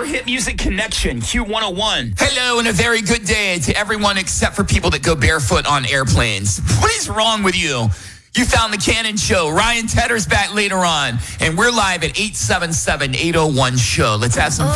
your hit music connection, Q101. Hello, and a very good day to everyone except for people that go barefoot on airplanes. What is wrong with you? You found the Cannon Show. Ryan Tedder's back later on, and we're live at 877-801-SHOW. Let's have some